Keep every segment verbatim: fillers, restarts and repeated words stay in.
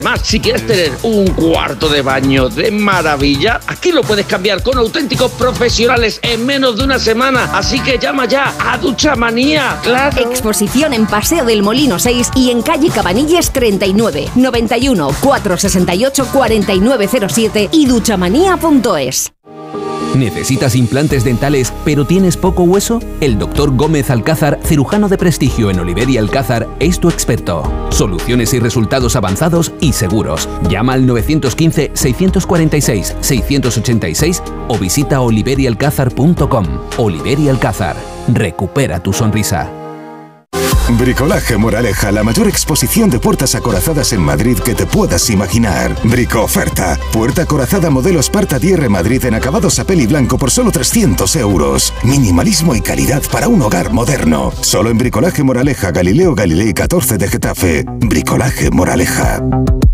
Más, si quieres tener un cuarto de baño de maravilla, aquí lo puedes cambiar con auténticos profesionales en menos de una semana. Así que llama ya a Duchamanía. ¡Claro! Exposición en Paseo del Molino seis y en calle Cabanilles treinta y nueve, noventa y uno, cuatrocientos sesenta y ocho, cuarenta y nueve cero siete y duchamanía punto es. ¿Necesitas implantes dentales pero tienes poco hueso? El doctor Gómez Alcázar, cirujano de prestigio en Oliver y Alcázar, es tu experto. Soluciones y resultados avanzados y seguros. Llama al nueve uno cinco, seis cuatro seis, seis ocho seis o visita oliver y alcázar punto com. Oliver y Alcázar. Recupera tu sonrisa. Bricolaje Moraleja, la mayor exposición de puertas acorazadas en Madrid que te puedas imaginar. Brico oferta. Puerta acorazada modelo Sparta D R Madrid en acabados a peli blanco por solo trescientos euros. Minimalismo y calidad para un hogar moderno. Solo en Bricolaje Moraleja, Galileo Galilei catorce de Getafe. Bricolaje Moraleja.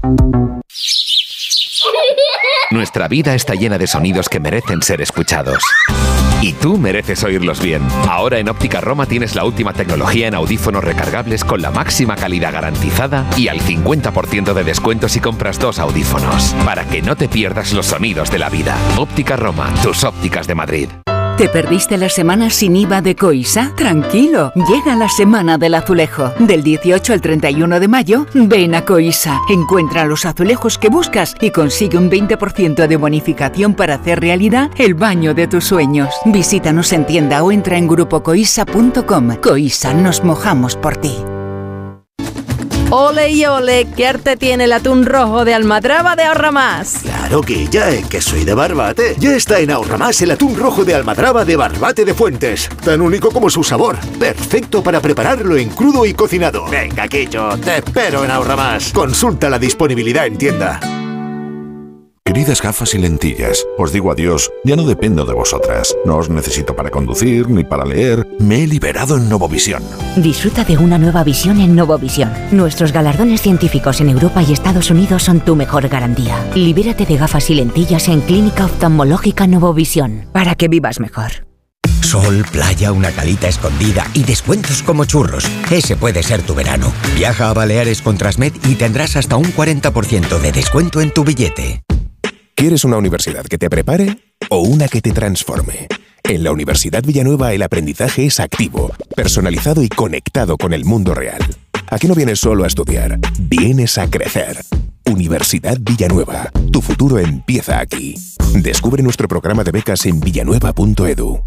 Nuestra vida está llena de sonidos que merecen ser escuchados. Y tú mereces oírlos bien. Ahora en Óptica Roma tienes la última tecnología en audífonos recargables con la máxima calidad garantizada y al cincuenta por ciento de descuento si compras dos audífonos. Para que no te pierdas los sonidos de la vida. Óptica Roma, tus ópticas de Madrid. ¿Te perdiste la semana sin I V A de Coisa? Tranquilo, llega la Semana del Azulejo. Del dieciocho al treinta y uno de mayo, ven a Coisa. Encuentra los azulejos que buscas y consigue un veinte por ciento de bonificación para hacer realidad el baño de tus sueños. Visítanos en tienda o entra en grupo coisa punto com. Coisa, nos mojamos por ti. Ole y ole, ¿qué arte tiene el atún rojo de Almadraba de Ahorra Más? Claro que ya, es que soy de Barbate. Ya está en Ahorra Más el atún rojo de Almadraba de Barbate de Fuentes. Tan único como su sabor. Perfecto para prepararlo en crudo y cocinado. Venga, Quillo, te espero en Ahorra Más. Consulta la disponibilidad en tienda. Queridas gafas y lentillas, os digo adiós, ya no dependo de vosotras. No os necesito para conducir ni para leer. Me he liberado en Novovisión. Disfruta de una nueva visión en Novovisión. Nuestros galardones científicos en Europa y Estados Unidos son tu mejor garantía. Libérate de gafas y lentillas en Clínica Oftalmológica Novovisión, para que vivas mejor. Sol, playa, una calita escondida y descuentos como churros. Ese puede ser tu verano. Viaja a Baleares con Transmed y tendrás hasta un cuarenta por ciento de descuento en tu billete. ¿Quieres una universidad que te prepare o una que te transforme? En la Universidad Villanueva el aprendizaje es activo, personalizado y conectado con el mundo real. Aquí no vienes solo a estudiar, vienes a crecer. Universidad Villanueva, tu futuro empieza aquí. Descubre nuestro programa de becas en villanueva punto edu.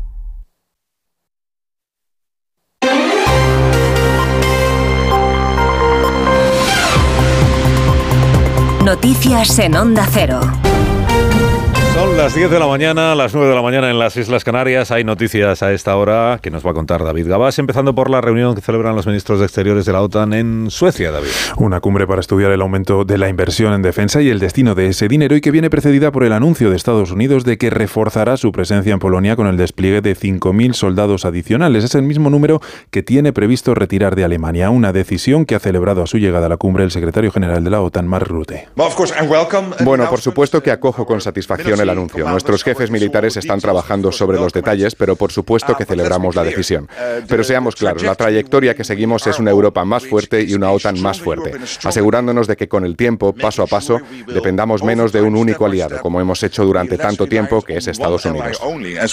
Noticias en Onda Cero. Son las diez de la mañana, las nueve de la mañana en las Islas Canarias. Hay noticias a esta hora que nos va a contar David Gabás, empezando por la reunión que celebran los ministros de Exteriores de la OTAN en Suecia, David. Una cumbre para estudiar el aumento de la inversión en defensa y el destino de ese dinero, y que viene precedida por el anuncio de Estados Unidos de que reforzará su presencia en Polonia con el despliegue de cinco mil soldados adicionales. Es el mismo número que tiene previsto retirar de Alemania, una decisión que ha celebrado a su llegada a la cumbre el secretario general de la OTAN, Mark Rutte. Bueno, por supuesto que acojo con satisfacción el anuncio. Nuestros jefes militares están trabajando sobre los detalles, pero por supuesto que celebramos la decisión. Pero seamos claros, la trayectoria que seguimos es una Europa más fuerte y una OTAN más fuerte, asegurándonos de que con el tiempo, paso a paso, dependamos menos de un único aliado, como hemos hecho durante tanto tiempo, que es Estados Unidos.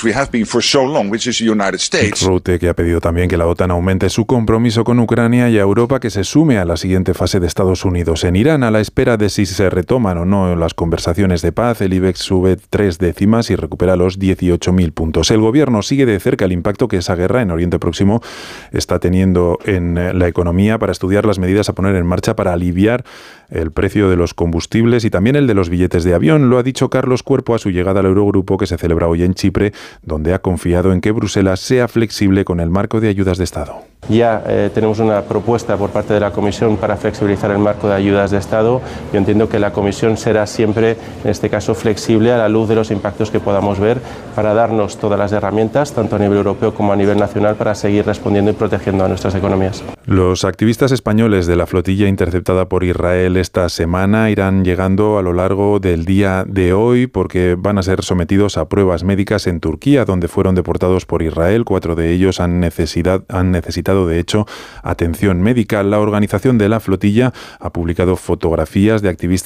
Rutte, que ha pedido también que la OTAN aumente su compromiso con Ucrania, y a Europa que se sume a la siguiente fase de Estados Unidos en Irán, a la espera de si se retoman o no las conversaciones de paz. El IBEX sube tres décimas y recupera los dieciocho mil puntos. El gobierno sigue de cerca el impacto que esa guerra en Oriente Próximo está teniendo en la economía, para estudiar las medidas a poner en marcha para aliviar el precio de los combustibles y también el de los billetes de avión. Lo ha dicho Carlos Cuerpo a su llegada al Eurogrupo, que se celebra hoy en Chipre, donde ha confiado en que Bruselas sea flexible con el marco de ayudas de Estado. Ya eh, tenemos una propuesta por parte de la Comisión para flexibilizar el marco de ayudas de Estado. Yo entiendo que la Comisión será siempre, en este caso, flexible a la luz de los impactos que podamos ver, para darnos todas las herramientas, tanto a nivel europeo como a nivel nacional, para seguir respondiendo y protegiendo a nuestras economías. Los activistas españoles de la flotilla interceptada por Israel final esta semana, irán llegando a lo largo del día de hoy porque van a ser sometidos a pruebas médicas en Turquía, donde fueron deportados por Israel. Cuatro de ellos han, necesidad, han necesitado, de hecho, atención médica. La organización de la flotilla ha publicado fotografías de activistas